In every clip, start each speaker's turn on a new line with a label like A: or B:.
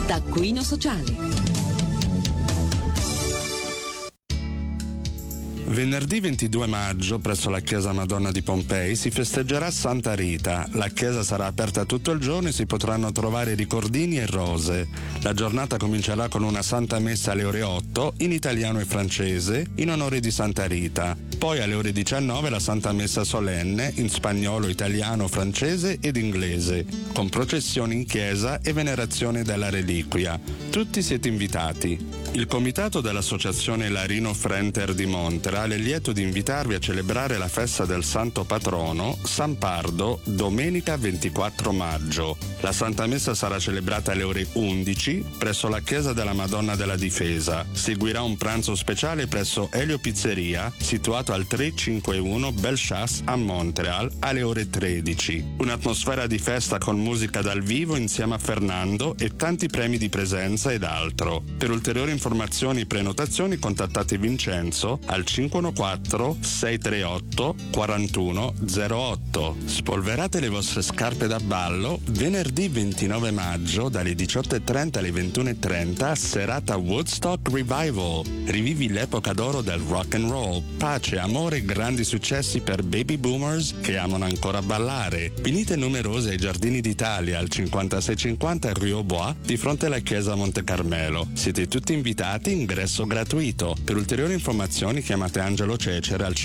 A: Taccuino Sociale.
B: Venerdì 22 maggio presso la chiesa Madonna di Pompei si festeggerà Santa Rita. La chiesa sarà aperta tutto il giorno e si potranno trovare ricordini e rose. La giornata comincerà con una Santa Messa alle ore 8 in italiano e francese in onore di Santa Rita. Poi alle ore 19 la Santa Messa solenne in spagnolo, italiano, francese ed inglese, con processioni in chiesa e venerazione della reliquia. Tutti siete invitati. Il comitato dell'associazione Larino Frenter di Montreal è lieto di invitarvi a celebrare la festa del santo patrono San Pardo domenica 24 maggio. La Santa Messa sarà celebrata alle ore 11 presso la chiesa della Madonna della Difesa. Seguirà un pranzo speciale presso Elio Pizzeria, situato al 351 Bellechasse a Montreal, alle ore 13. Un'atmosfera di festa con musica dal vivo insieme a Fernando e tanti premi di presenza ed altro. Per ulteriori informazioni e prenotazioni contattate Vincenzo al 514-638-4108. Spolverate le vostre scarpe da ballo venerdì 29 maggio dalle 18.30 alle 21.30, serata Woodstock Revival. Rivivi l'epoca d'oro del rock and roll, pace, amore e grandi successi per baby boomers che amano ancora ballare. Venite numerose ai Giardini d'Italia al 5650 Rue aux Bois di fronte alla chiesa Monte Carmelo. Siete tutti invitati, ingresso gratuito. Per ulteriori informazioni chiamate Angelo Cecere al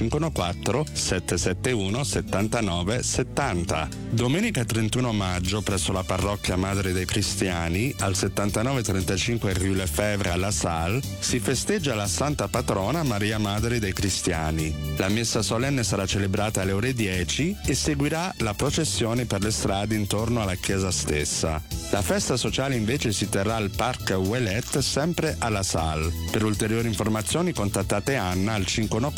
B: 514-771-7970. Domenica 31 maggio presso la parrocchia Madre dei Cristiani al 7935 Rue Lefebvre alla Salle si festeggia la Santa Patrona Maria Madre dei Cristiani. La messa solenne sarà celebrata alle ore 10 e seguirà la processione per le strade intorno alla chiesa stessa. La festa sociale invece si terrà al Parc Ouellet, sempre alla Salle. Per ulteriori informazioni contattate Anna al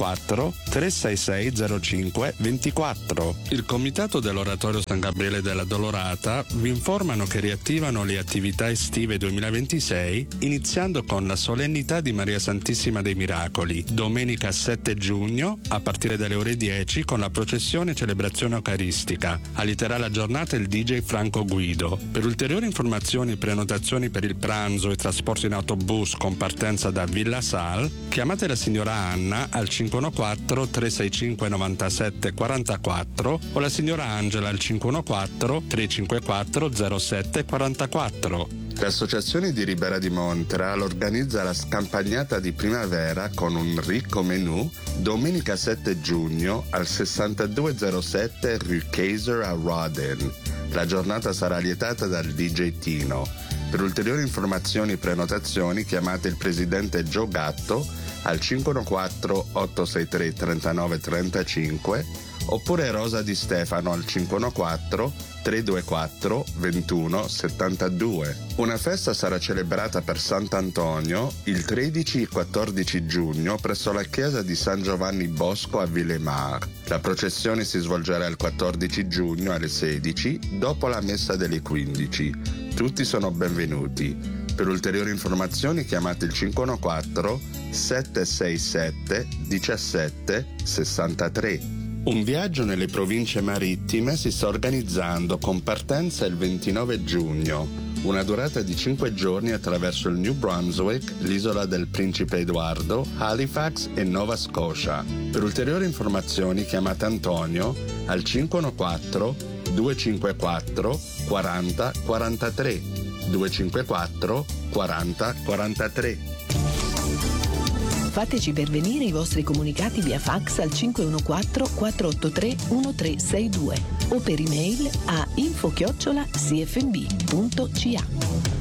B: 514-366-0524. Il comitato dell'Oratorio San Gabriele della Dolorata vi informano che riattivano le attività estive 2026 iniziando con la solennità di Maria Santissima dei Miracoli, domenica 7 giugno a partire dalle ore 10 con la processione e celebrazione eucaristica. Alliterà la giornata il DJ Franco Guido. Per ulteriori informazioni e prenotazioni per il pranzo e trasporto in autobus con partenza da Villa Sal, chiamate la signora Anna al 514-365-9744 o la signora Angela al 514-354-0744. L'associazione di Ribera di Montreal organizza la scampagnata di primavera con un ricco menù domenica 7 giugno al 6207 Rue Kaiser a Rodin. La giornata sarà lietata dal DJ Tino. Per ulteriori informazioni e prenotazioni chiamate il presidente Gio Gatto al 514-863-3935 oppure Rosa Di Stefano al 514-324-2172. Una festa sarà celebrata per Sant'Antonio il 13 e 14 giugno presso la chiesa di San Giovanni Bosco a Villemar. La processione si svolgerà il 14 giugno alle 16 dopo la messa delle 15. Tutti sono benvenuti. Per ulteriori informazioni chiamate il 514-767-1763. Un viaggio nelle province marittime si sta organizzando con partenza il 29 giugno. Una durata di 5 giorni attraverso il New Brunswick, l'isola del Principe Edoardo, Halifax e Nova Scotia. Per ulteriori informazioni chiamate Antonio al 514-254-4043. 254-4043.
A: Fateci pervenire i vostri comunicati via fax al 514-483-1362 o per email a info@cfb.ca.